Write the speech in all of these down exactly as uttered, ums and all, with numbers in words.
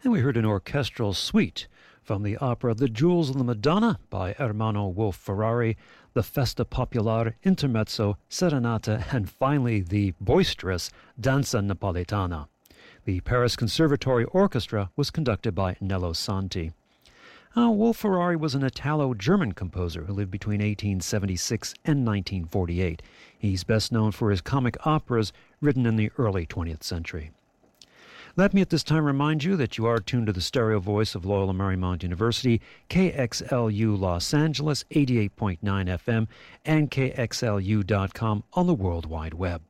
And we heard an orchestral suite from the opera The Jewels of the Madonna by Ermanno Wolf-Ferrari, the Festa Popular, Intermezzo, Serenata, and finally the boisterous Danza Napoletana. The Paris Conservatory Orchestra was conducted by Nello Santi. Uh, Wolf-Ferrari was an Italo-German composer who lived between eighteen seventy-six and nineteen forty-eight. He's best known for his comic operas written in the early twentieth century. Let me at this time remind you that you are tuned to the stereo voice of Loyola Marymount University, K X L U Los Angeles, eighty-eight point nine F M, and K X L U dot com on the World Wide Web.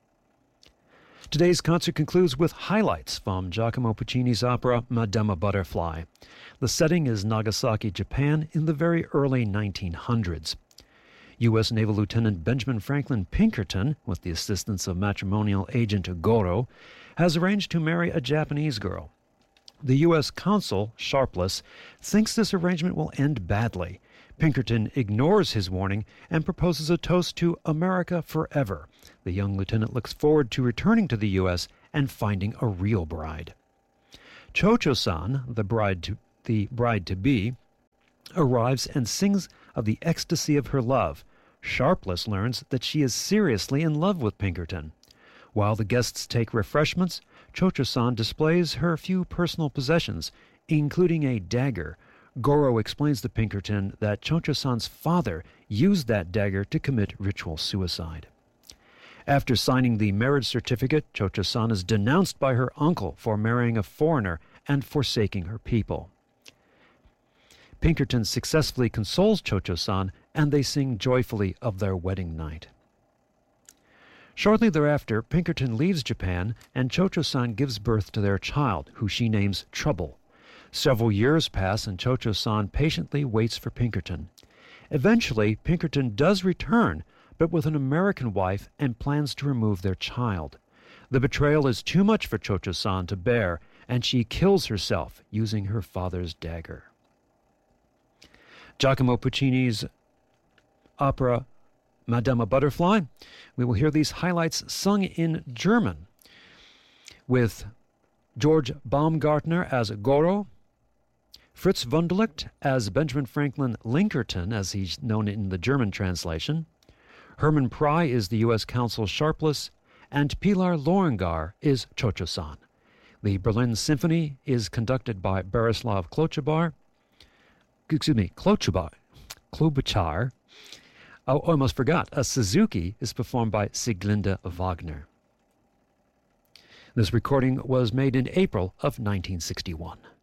Today's concert concludes with highlights from Giacomo Puccini's opera Madama Butterfly. The setting is Nagasaki, Japan, in the very early nineteen hundreds. U S Naval Lieutenant Benjamin Franklin Pinkerton, with the assistance of matrimonial agent Goro, has arranged to marry a Japanese girl. The U S consul, Sharpless, thinks this arrangement will end badly. Pinkerton ignores his warning and proposes a toast to America forever. The young lieutenant looks forward to returning to the U S and finding a real bride. Cho-Cho-san, the bride to the bride-to-be, arrives and sings of the ecstasy of her love. Sharpless learns that she is seriously in love with Pinkerton. While the guests take refreshments, Cho-Cho-san displays her few personal possessions, including a dagger. Goro explains to Pinkerton that Cho-Cho-san's father used that dagger to commit ritual suicide. After signing the marriage certificate, Cho-Cho-san is denounced by her uncle for marrying a foreigner and forsaking her people. Pinkerton successfully consoles Cho-Cho-san, and they sing joyfully of their wedding night. Shortly thereafter, Pinkerton leaves Japan, and Cho-Cho-san gives birth to their child, who she names Trouble. Several years pass, and Cho-Cho-san patiently waits for Pinkerton. Eventually, Pinkerton does return, but with an American wife, and plans to remove their child. The betrayal is too much for Cho-Cho-san to bear, and she kills herself using her father's dagger. Giacomo Puccini's opera Madama Butterfly. We will hear these highlights sung in German with George Baumgartner as Goro, Fritz Wunderlich as Benjamin Franklin Linkerton, as he's known in the German translation. Herman Pry is the U S consul Sharpless, and Pilar Lorengar is Cho-Cho-san. The Berlin Symphony is conducted by Borislav Klobuchar. Excuse me, Klobuchar. Klobuchar. Oh, I almost forgot. A Suzuki is performed by Sieglinde Wagner. This recording was made in April of nineteen sixty-one.